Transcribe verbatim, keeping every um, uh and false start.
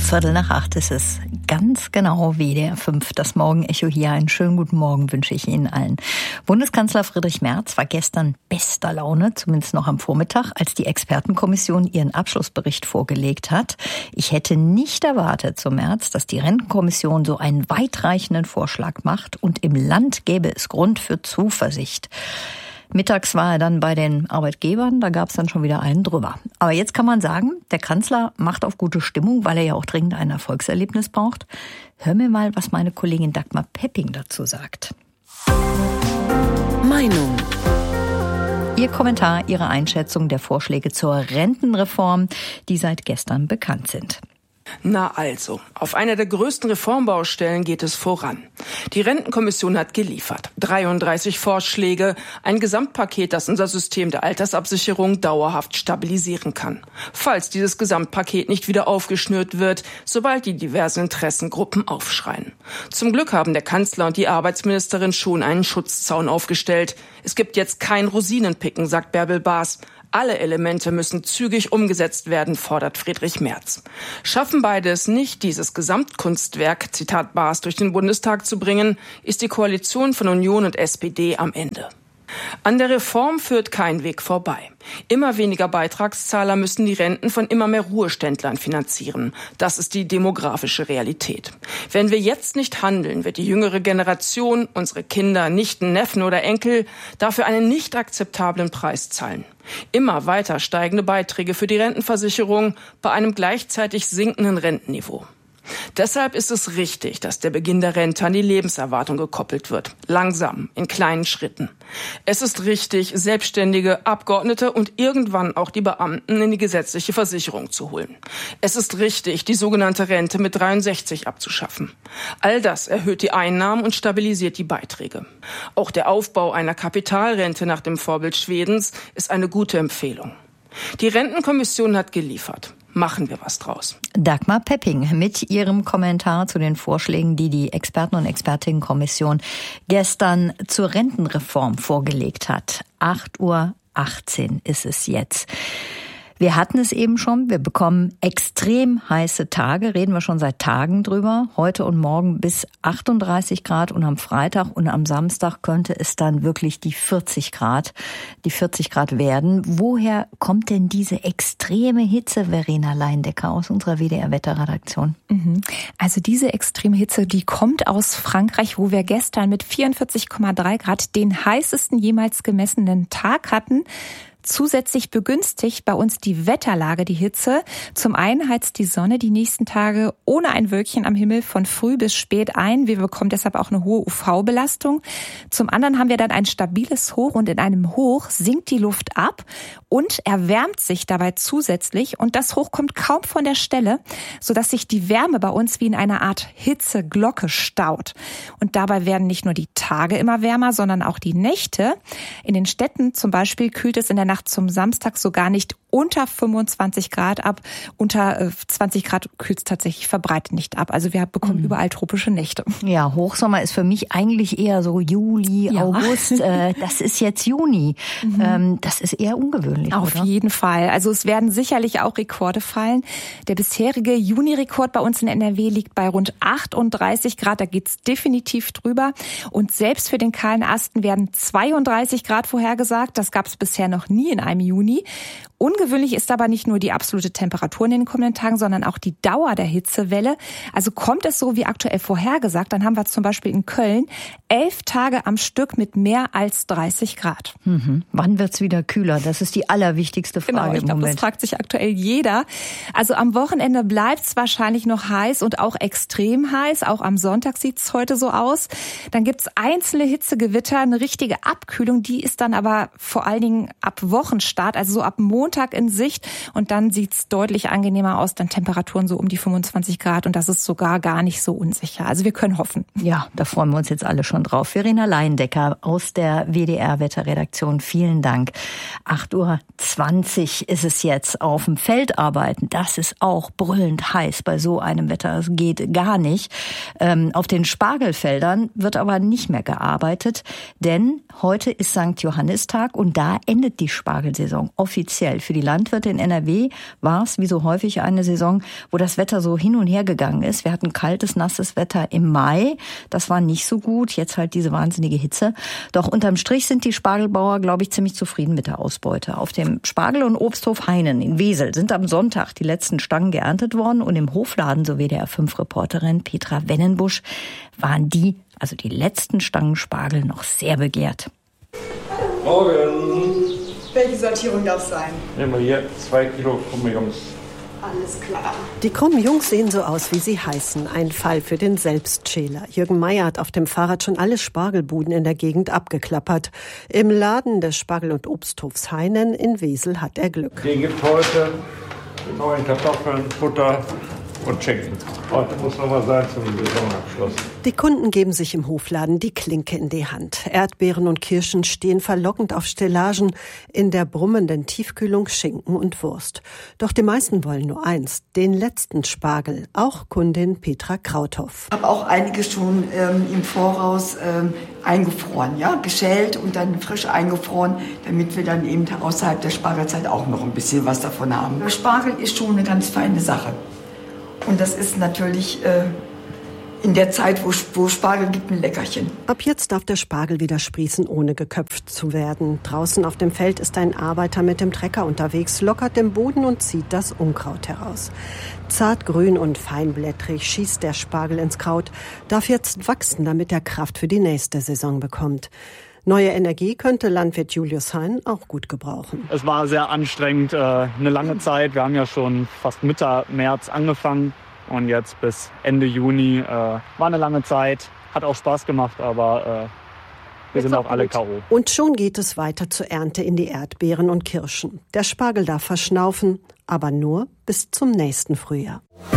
Viertel nach acht ist es. Ganz genau W D R fünf. Das Morgenecho hier. Einen schönen guten Morgen wünsche ich Ihnen allen. Bundeskanzler Friedrich Merz war gestern bester Laune, zumindest noch am Vormittag, als die Expertenkommission ihren Abschlussbericht vorgelegt hat. Ich hätte nicht erwartet, so Merz, dass die Rentenkommission so einen weitreichenden Vorschlag macht und im Land gäbe es Grund für Zuversicht. Mittags war er dann bei den Arbeitgebern, da gab es dann schon wieder einen drüber. Aber jetzt kann man sagen, der Kanzler macht auf gute Stimmung, weil er ja auch dringend ein Erfolgserlebnis braucht. Hör mir mal, was meine Kollegin Dagmar Pepping dazu sagt. Meinung. Ihr Kommentar, Ihre Einschätzung der Vorschläge zur Rentenreform, die seit gestern bekannt sind. Na also, auf einer der größten Reformbaustellen geht es voran. Die Rentenkommission hat geliefert. dreiunddreißig Vorschläge, ein Gesamtpaket, das unser System der Altersabsicherung dauerhaft stabilisieren kann. Falls dieses Gesamtpaket nicht wieder aufgeschnürt wird, sobald die diversen Interessengruppen aufschreien. Zum Glück haben der Kanzler und die Arbeitsministerin schon einen Schutzzaun aufgestellt. Es gibt jetzt kein Rosinenpicken, sagt Bärbel Baas. Alle Elemente müssen zügig umgesetzt werden, fordert Friedrich Merz. Schaffen beide es nicht, dieses Gesamtkunstwerk, Zitat Baas, durch den Bundestag zu bringen, ist die Koalition von Union und S P D am Ende. An der Reform führt kein Weg vorbei. Immer weniger Beitragszahler müssen die Renten von immer mehr Ruheständlern finanzieren. Das ist die demografische Realität. Wenn wir jetzt nicht handeln, wird die jüngere Generation, unsere Kinder, Nichten, Neffen oder Enkel, dafür einen nicht akzeptablen Preis zahlen. Immer weiter steigende Beiträge für die Rentenversicherung bei einem gleichzeitig sinkenden Rentenniveau. Deshalb ist es richtig, dass der Beginn der Rente an die Lebenserwartung gekoppelt wird. Langsam, in kleinen Schritten. Es ist richtig, Selbstständige, Abgeordnete und irgendwann auch die Beamten in die gesetzliche Versicherung zu holen. Es ist richtig, die sogenannte Rente mit dreiundsechzig abzuschaffen. All das erhöht die Einnahmen und stabilisiert die Beiträge. Auch der Aufbau einer Kapitalrente nach dem Vorbild Schwedens ist eine gute Empfehlung. Die Rentenkommission hat geliefert. Machen wir was draus. Dagmar Pepping mit ihrem Kommentar zu den Vorschlägen, die die Experten- und Expertinnenkommission gestern zur Rentenreform vorgelegt hat. acht Uhr achtzehn ist es jetzt. Wir hatten es eben schon, wir bekommen extrem heiße Tage, reden wir schon seit Tagen drüber. Heute und morgen bis achtunddreißig Grad und am Freitag und am Samstag könnte es dann wirklich die vierzig Grad, die vierzig Grad werden. Woher kommt denn diese extreme Hitze, Verena Leindecker aus unserer W D R-Wetterredaktion? Also diese extreme Hitze, die kommt aus Frankreich, wo wir gestern mit vierundvierzig Komma drei Grad den heißesten jemals gemessenen Tag hatten. Zusätzlich begünstigt bei uns die Wetterlage die Hitze. Zum einen heizt die Sonne die nächsten Tage ohne ein Wölkchen am Himmel von früh bis spät ein. Wir bekommen deshalb auch eine hohe U V-Belastung. Zum anderen haben wir dann ein stabiles Hoch und in einem Hoch sinkt die Luft ab und erwärmt sich dabei zusätzlich. Und das Hoch kommt kaum von der Stelle, sodass sich die Wärme bei uns wie in einer Art Hitzeglocke staut. Und dabei werden nicht nur die Tage immer wärmer, sondern auch die Nächte. In den Städten zum Beispiel kühlt es in der Nacht zum Samstag sogar nicht unter fünfundzwanzig Grad ab. Unter zwanzig Grad kühlt es tatsächlich verbreitet nicht ab. Also wir bekommen mhm. überall tropische Nächte. Ja, Hochsommer ist für mich eigentlich eher so Juli, ja. August. Äh, das ist jetzt Juni. Mhm. Ähm, das ist eher ungewöhnlich, Auf oder? jeden Fall. Also es werden sicherlich auch Rekorde fallen. Der bisherige Juni-Rekord bei uns in N R W liegt bei rund achtunddreißig Grad. Da geht's definitiv drüber. Und selbst für den kahlen Asten werden zweiunddreißig Grad vorhergesagt. Das gab es bisher noch nie in einem Juni. Ungewöhnlich ist aber nicht nur die absolute Temperatur in den kommenden Tagen, sondern auch die Dauer der Hitzewelle. Also kommt es so wie aktuell vorhergesagt, dann haben wir zum Beispiel in Köln elf Tage am Stück mit mehr als dreißig Grad. Mhm. Wann wird's wieder kühler? Das ist die allerwichtigste Frage genau, ich im glaub, Moment. Das fragt sich aktuell jeder. Also am Wochenende bleibt's wahrscheinlich noch heiß und auch extrem heiß. Auch am Sonntag sieht's heute so aus. Dann gibt's einzelne Hitzegewitter, eine richtige Abkühlung. Die ist dann aber vor allen Dingen ab Wochenstart, also so ab Montag in Sicht. Und dann sieht's deutlich angenehmer aus, dann Temperaturen so um die fünfundzwanzig Grad. Und das ist sogar gar nicht so unsicher. Also wir können hoffen. Ja, da freuen wir uns jetzt alle schon drauf. Verena Leindecker aus der W D R-Wetterredaktion, vielen Dank. acht Uhr zwanzig ist es jetzt. Auf dem Feld arbeiten, das ist auch brüllend heiß bei so einem Wetter. Das geht gar nicht. Ähm, auf den Spargelfeldern wird aber nicht mehr gearbeitet, denn heute ist Sankt Johannistag und da endet die Spargel Spargelsaison. Offiziell. Für die Landwirte in N R W war es, wie so häufig, eine Saison, wo das Wetter so hin und her gegangen ist. Wir hatten kaltes, nasses Wetter im Mai. Das war nicht so gut. Jetzt halt diese wahnsinnige Hitze. Doch unterm Strich sind die Spargelbauer, glaube ich, ziemlich zufrieden mit der Ausbeute. Auf dem Spargel- und Obsthof Heinen in Wesel sind am Sonntag die letzten Stangen geerntet worden und im Hofladen, so W D R fünf Reporterin Petra Wennenbusch, waren die, also die letzten Stangen Spargel, noch sehr begehrt. Morgen. Welche Sortierung darf es sein? Nehmen wir hier zwei Kilo krumme Jungs. Alles klar. Die krummen Jungs sehen so aus, wie sie heißen. Ein Fall für den Selbstschäler. Jürgen Meyer hat auf dem Fahrrad schon alle Spargelbuden in der Gegend abgeklappert. Im Laden des Spargel- und Obsthofs Heinen in Wesel hat er Glück. Den gibt heute die neuen Kartoffeln, Butter und Schinken. Heute muss noch mal sein zum Saisonabschluss. Die Kunden geben sich im Hofladen die Klinke in die Hand. Erdbeeren und Kirschen stehen verlockend auf Stellagen, in der brummenden Tiefkühlung Schinken und Wurst. Doch die meisten wollen nur eins, den letzten Spargel. Auch Kundin Petra Krauthoff. Ich habe auch einige schon ähm, im Voraus ähm, eingefroren, ja, geschält und dann frisch eingefroren, damit wir dann eben außerhalb der Spargelzeit auch noch ein bisschen was davon haben. Der Spargel ist schon eine ganz feine Sache. Und das ist natürlich äh, in der Zeit, wo, wo Spargel gibt, ein Leckerchen. Ab jetzt darf der Spargel wieder sprießen, ohne geköpft zu werden. Draußen auf dem Feld ist ein Arbeiter mit dem Trecker unterwegs, lockert den Boden und zieht das Unkraut heraus. Zartgrün und feinblättrig schießt der Spargel ins Kraut, darf jetzt wachsen, damit er Kraft für die nächste Saison bekommt. Neue Energie könnte Landwirt Julius Hein auch gut gebrauchen. Es war sehr anstrengend, äh, eine lange Zeit. Wir haben ja schon fast Mitte März angefangen und jetzt bis Ende Juni. Äh, war eine lange Zeit, hat auch Spaß gemacht, aber äh, wir sind auch alle K O. Und schon geht es weiter zur Ernte in die Erdbeeren und Kirschen. Der Spargel darf verschnaufen, aber nur bis zum nächsten Frühjahr.